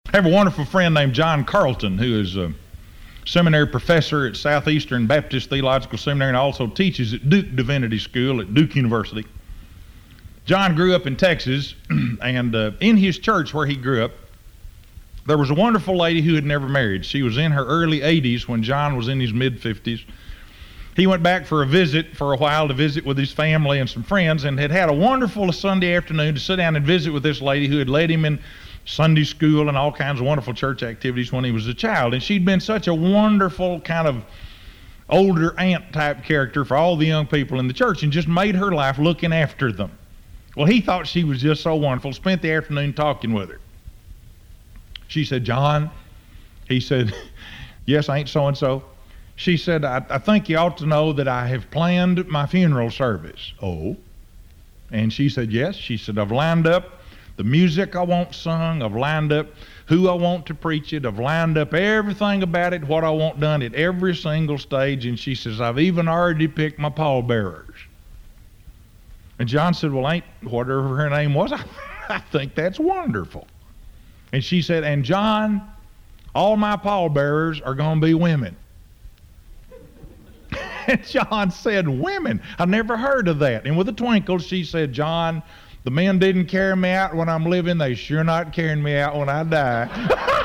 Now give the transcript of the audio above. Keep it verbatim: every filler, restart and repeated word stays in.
I have a wonderful friend named John Carlton, who is a seminary professor at Southeastern Baptist Theological Seminary and also teaches at Duke Divinity School at Duke University. John grew up in Texas, and uh, in his church where he grew up, there was a wonderful lady who had never married. She was in her early eighties when John was in his mid-fifties. He went back for a visit for a while to visit with his family and some friends, and had had a wonderful Sunday afternoon to sit down and visit with this lady who had led him in Sunday school and all kinds of wonderful church activities when he was a child. And she'd been such a wonderful kind of older aunt type character for all the young people in the church, and just made her life looking after them. Well, he thought she was just so wonderful, spent the afternoon talking with her. She said, "John," he said, "Yes, ain't so-and-so." She said, I, I think you ought to know that I have planned my funeral service." "Oh?" And she said, "Yes." She said, "I've lined up the music I want sung. I've lined up who I want to preach it. I've lined up everything about it, what I want done at every single stage." And she says, "I've even already picked my pallbearers." And John said, "Well, ain't whatever her name was, I, I think that's wonderful." And she said, "And John, all my pallbearers are going to be women." And John said, "Women? I never heard of that." And with a twinkle, she said, "John, the men didn't carry me out when I'm living. They sure not carrying me out when I die."